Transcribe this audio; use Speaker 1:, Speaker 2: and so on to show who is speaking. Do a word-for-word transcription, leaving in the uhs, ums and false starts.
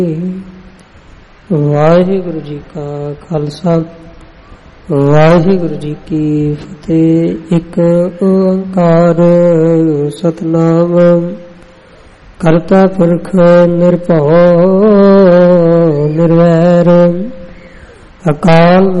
Speaker 1: ਵਾਹਿਗੁਰੂ ਜੀ ਕਾ ਖਾਲਸਾ ਵਾਹਿਗੁਰੂ ਜੀ ਕੀ ਫਤਿਹ। ਇੱਕ ਓੰਕਾਰ ਸਤਿਨਾਮ ਕਰਤਾ ਪੁਰਖ ਨਿਰਭਉ ਨਿਰਵੈਰ ਅਕਾਲ